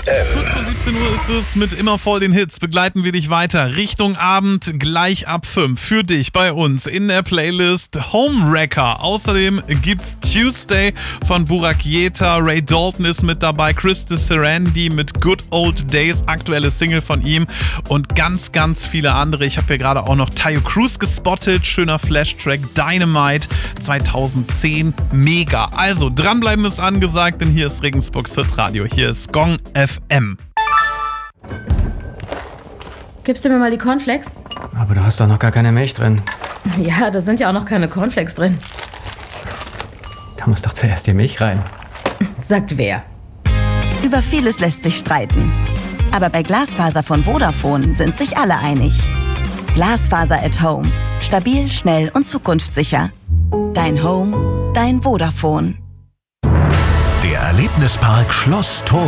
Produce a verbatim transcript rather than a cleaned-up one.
Kurz vor siebzehn Uhr ist es mit immer voll den Hits. Begleiten wir dich weiter Richtung Abend, gleich ab fünf. Für dich bei uns in der Playlist Homewrecker. Außerdem gibt's Tuesday von Burak Yeta. Ray Dalton ist mit dabei. Chris Sarandon mit Good Old Days, aktuelle Single von ihm. Und ganz, ganz viele andere. Ich habe hier gerade auch noch Tayo Cruz gespottet. Schöner Flash-Track. Dynamite zweitausendzehn. Mega. Also dranbleiben ist angesagt, denn hier ist Regensburgs Hit Radio. Hier ist Gong F M. Gibst du mir mal die Cornflakes? Aber du hast doch noch gar keine Milch drin. Ja, da sind ja auch noch keine Cornflakes drin. Da muss doch zuerst die Milch rein. Sagt wer? Über vieles lässt sich streiten. Aber bei Glasfaser von Vodafone sind sich alle einig. Glasfaser at Home. Stabil, schnell und zukunftssicher. Dein Home, dein Vodafone. Der Erlebnispark Schloss Tor